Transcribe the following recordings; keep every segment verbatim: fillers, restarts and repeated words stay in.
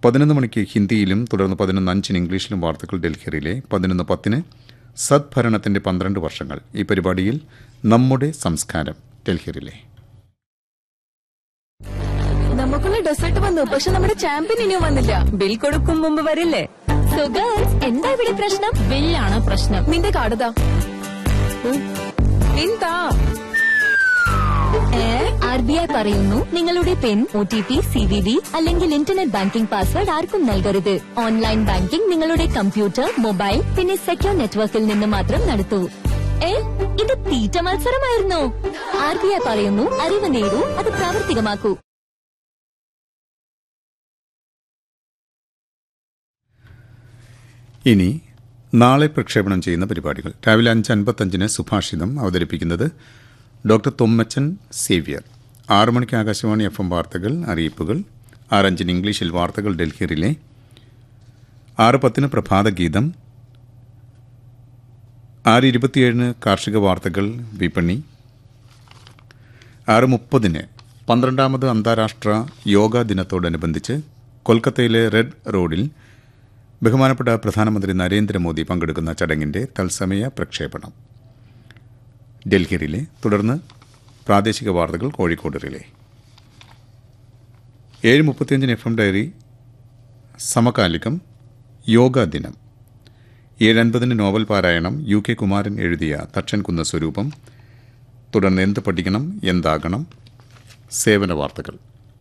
പതിനൊന്ന് മണിക്ക് ഹിന്ദിയിലും തുടർന്ന് പതിനൊന്ന് അഞ്ചിന് ഇംഗ്ലീഷിലും വാർത്തകൾ ഡൽഹിയിലെ. പതിനൊന്ന് പത്തിന് സദ്ഭരണത്തിന്റെ പന്ത്രണ്ട് വർഷങ്ങൾ. ഈ പരിപാടിയിൽ നമ്മുടെ സംസ്കാരം ഡൽഹിയിലെ. നമുക്കുള്ള ഡെസേർട്ട് വന്നു, പക്ഷെ നമ്മുടെ ചാമ്പ്യൻ ഇനിയും വന്നില്ല. ബിൽ കൊടുക്കും മുമ്പ് വരില്ലേ? സോ ഗേൾസ്, എന്താ ഇവിടെ പ്രശ്നം? ബില്ലാണ് പ്രശ്നം. നിന്റെ കാർഡതാ. എന്താ ആർ ബി ഐ പറയുന്നു, നിങ്ങളുടെ പിൻ, O T P, C V V അല്ലെങ്കിൽ ഇന്റർനെറ്റ് ബാങ്കിംഗ് പാസ്വേഡ് ആർക്കും നൽകരുത്. ഓൺലൈൻ ബാങ്കിംഗ് നിങ്ങളുടെ കമ്പ്യൂട്ടർ, മൊബൈൽ പിന്നെ സെക്യൂർ നെറ്റ്വർക്കിൽ നിന്ന് മാത്രം നടത്തൂ. ഏ ഇത് തീറ്റ മത്സരമായിരുന്നു. ആർ ബി ഐ പറയുന്നു, അറിവ് നേടൂ, അത് പ്രാവർത്തികമാക്കൂ. ഇനി നാളെ പ്രക്ഷേപണം ചെയ്യുന്ന പരിപാടികൾ. രാവിലെ അഞ്ച് അൻപത്തഞ്ചിന് സുഭാഷിതം അവതരിപ്പിക്കുന്നത് ഡോക്ടർ തൊമ്മച്ചൻ സേവ്യർ. ആറു മണിക്ക് ആകാശവാണി എഫ് എം വാർത്തകൾ, അറിയിപ്പുകൾ. ആറഞ്ചിന് ഇംഗ്ലീഷിൽ വാർത്തകൾ ഡൽഹിയിലെ. ആറ് പത്തിന് പ്രഭാതഗീതം. ആറ് ഇരുപത്തിയേഴിന് കാർഷിക വാർത്തകൾ, വിപണി. ആറ് മുപ്പതിന് പന്ത്രണ്ടാമത് അന്താരാഷ്ട്ര യോഗാ ദിനത്തോടനുബന്ധിച്ച് കൊൽക്കത്തയിലെ റെഡ് റോഡിൽ ബഹുമാനപ്പെട്ട പ്രധാനമന്ത്രി നരേന്ദ്രമോദി പങ്കെടുക്കുന്ന ചടങ്ങിന്റെ തത്സമയ പ്രക്ഷേപണം ഡൽഹിയിലെ. തുടർന്ന് പ്രാദേശിക വാർത്തകൾ കോഴിക്കോട് റിലേ. ഏഴ് മുപ്പത്തിയഞ്ചിന് എഫ് എം ഡയറി സമകാലികം യോഗാ ദിനം. ഏഴ് അൻപതിന് നോവൽ പാരായണം യു കെ കുമാരൻ എഴുതിയ തക്ഷൻ കുന്ന സ്വരൂപം. തുടർന്ന് എന്ത് പഠിക്കണം എന്താകണം, സേവന വാർത്തകൾ.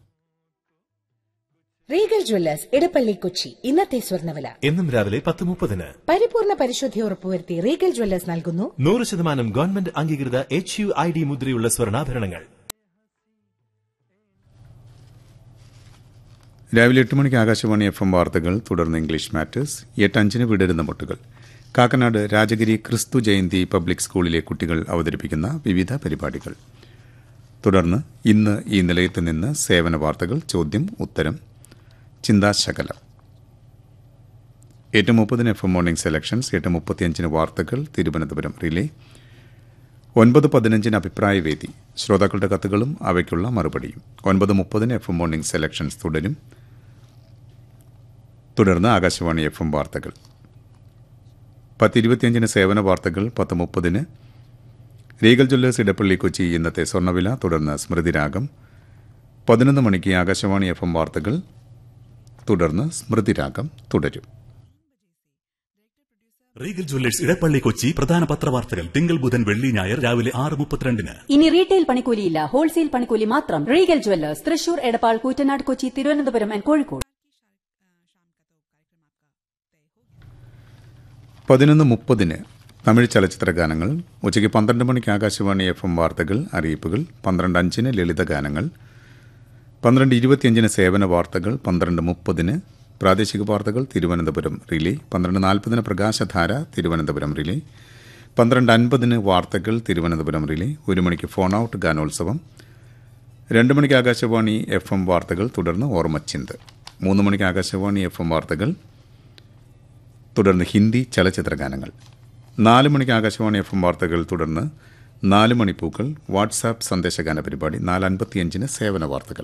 Regal Jewellers Edappally Kochi. ഇന്നത്തെ സ്വർണ്ണവില എന്നും രാവിലെ പത്ത് മുപ്പതിന്. പരിപൂർണ പരിശുദ്ധി ഉറപ്പുവരുത്തി റീഗൽ ജ്വല്ലേഴ്സ് നൽകുന്നു നൂറ് ശതമാനം ഗവൺമെന്റ് അംഗീകൃത എച്ച് യു ഐ ഡി മുദ്രയുള്ള സ്വർണ്ണാഭരണങ്ങൾ. രാവിലെ എട്ട് മണിക്ക് ആകാശവാണി എഫ് എം വാർത്തകൾ, തുടർന്ന് ഇംഗ്ലീഷ് മാറ്റേഴ്സ്. എട്ട് അഞ്ചിന് വിടരുന്ന മുട്ടുകൾ. കാക്കനാട് രാജഗിരി ക്രിസ്തു ജയന്തി പബ്ലിക് സ്കൂളിലെ കുട്ടികൾ അവതരിപ്പിക്കുന്ന വിവിധ പരിപാടികൾ. തുടർന്ന് ഇന്ന് ഈ നിലയത്ത് നിന്ന് സേവന വാർത്തകൾ, ചോദ്യം ഉത്തരം, ചിന്താശകലം. എട്ട് മുപ്പതിന് എഫ് എം മോർണിംഗ് സെലക്ഷൻസ്. എട്ട് മുപ്പത്തിയഞ്ചിന് വാർത്തകൾ തിരുവനന്തപുരം റിലേ. ഒൻപത് പതിനഞ്ചിന് അഭിപ്രായവേദി. ശ്രോതാക്കളുടെ കത്തുകളും അവയ്ക്കുള്ള മറുപടിയും. ഒൻപത് മുപ്പതിന് എഫ് എം മോർണിംഗ് സെലക്ഷൻസ് തുടരും. തുടർന്ന് ആകാശവാണി എഫ് എം വാർത്തകൾ. പത്ത് ഇരുപത്തിയഞ്ചിന് സേവന വാർത്തകൾ. പത്ത് മുപ്പതിന് റീഗൽ ജ്വല്ലേഴ്സ് ഇടപ്പള്ളി കൊച്ചി ഇന്നത്തെ സ്വർണ്ണവില. തുടർന്ന് സ്മൃതിരാഗം. പതിനൊന്ന് മണിക്ക് ആകാശവാണി എഫ് എം വാർത്തകൾ. തുടർന്ന് സ്മൃതിരാഗം തുടരും. റീഗൽ ജ്വല്ലേഴ്സ് ഇടപ്പള്ളി കൊച്ചി പ്രധാന പത്രവാർത്തകൾ തിങ്കൾ ബുധൻ വെള്ളി ഞായർ രാവിലെ ആറ് മുപ്പത്തിരണ്ടിന്. ഇനി റീറ്റെയിൽ പണിക്കൂലിയില്ല, ഹോൾസെയിൽ പണിക്കൂലി മാത്രം. Regal Jewellers Thrissur, Edappal, Koottanad, Kochi, Thiruvananthapuram and Kozhikode. പതിനൊന്ന് മുപ്പതിന് തമിഴ് ചലച്ചിത്ര ഗാനങ്ങൾ. ഉച്ചയ്ക്ക് പന്ത്രണ്ട് മണിക്ക് ആകാശവാണി എഫ് എം വാർത്തകൾ, അറിയിപ്പുകൾ. പന്ത്രണ്ട് അഞ്ചിന് ലളിത ഗാനങ്ങൾ. പന്ത്രണ്ട് ഇരുപത്തിയഞ്ചിന് സേവന വാർത്തകൾ. പന്ത്രണ്ട് മുപ്പതിന് പ്രാദേശിക വാർത്തകൾ തിരുവനന്തപുരം റിലേ. പന്ത്രണ്ട് നാൽപ്പതിന് പ്രകാശധാര തിരുവനന്തപുരം റിലേ. പന്ത്രണ്ട് അൻപതിന് വാർത്തകൾ തിരുവനന്തപുരം റിലേ. ഒരു മണിക്ക് ഫോൺ ഔട്ട് ഗാനോത്സവം. രണ്ട് മണിക്ക് ആകാശവാണി എഫ് എം വാർത്തകൾ, തുടർന്ന് ഓർമ്മച്ചിന്ത്. മൂന്ന് മണിക്ക് ആകാശവാണി എഫ് എം വാർത്തകൾ, തുടർന്ന് ഹിന്ദി ചലച്ചിത്ര ഗാനങ്ങൾ. നാല് മണിക്ക് ആകാശവാണി എഫ് എം വാർത്തകൾ, തുടർന്ന് നാല് മണിപ്പൂക്കൾ വാട്സാപ്പ് സന്ദേശഗാന പരിപാടി. നാല് അൻപത്തിയഞ്ചിന് സേവന വാർത്തകൾ.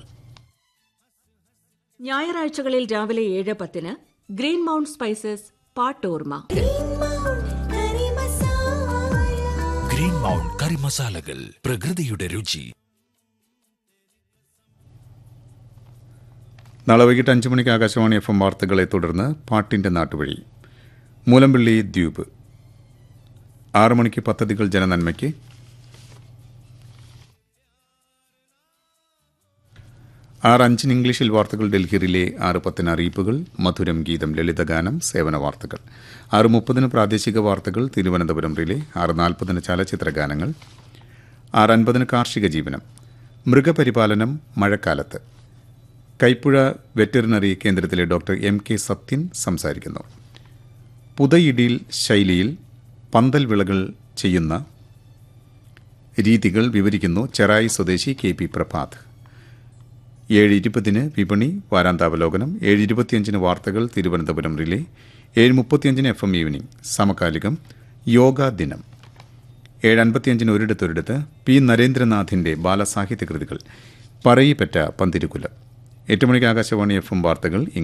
ഞായറാഴ്ചകളിൽ രാവിലെ ഏഴ് പത്തിന് green mount spices പാട്ടോർമ. Green mount കറി മസാലകൾ, പ്രകൃതിയുടെ രുചി. നാളെ വൈകിട്ട് അഞ്ച് മണിക്ക് ആകാശവാണി എഫ് എം വാർത്തകളെ തുടർന്ന് പാട്ടിന്റെ നാട്ടുവഴി. മൂലമ്പള്ളി ദ്വീപ്. ആറു മണിക്ക് പദ്ധതികൾ ജനനന്മയ്ക്ക്. ആറ് അഞ്ചിന് ഇംഗ്ലീഷിൽ വാർത്തകൾ ഡൽഹിയിലെ. ആറ് പത്തിന് അറിയിപ്പുകൾ, മധുരം ഗീതം, ലളിതഗാനം, സേവന വാർത്തകൾ. ആറ് മുപ്പതിന് പ്രാദേശിക വാർത്തകൾ തിരുവനന്തപുരം റിലേ. ആറ് നാൽപ്പതിന് ചലച്ചിത്ര ഗാനങ്ങൾ. ആറ് അൻപതിന് കാർഷിക ജീവനം, മൃഗപരിപാലനം മഴക്കാലത്ത്. കൈപ്പുഴ വെറ്ററിനറി കേന്ദ്രത്തിലെ ഡോക്ടർ എം കെ സത്യൻ സംസാരിക്കുന്നു. പുതയിടിയിൽ ശൈലിയിൽ പന്തൽ വിളകൾ ചെയ്യുന്ന രീതികൾ വിവരിക്കുന്നു ചെറായി സ്വദേശി കെ പി പ്രഭാത്. ഏഴ് ഇരുപതിന് വിപണി വാരാന്താവലോകനം. ഏഴ് ഇരുപത്തിയഞ്ചിന് വാർത്തകൾ തിരുവനന്തപുരം റിലേ. ഏഴ് മുപ്പത്തിയഞ്ചിന് എഫ് എം ഈവനിംഗ് സമകാലികം യോഗാ ദിനം. ഏഴ് അൻപത്തിയഞ്ചിന് ഒരിടത്തൊരിടത്ത് പി നരേന്ദ്രനാഥിന്റെ ബാലസാഹിത്യ കൃതികൾ പറയിപ്പറ്റ പന്തിരുകുലം. എട്ട് മണിക്ക് ആകാശവാണി എഫ് എം വാർത്തകൾ.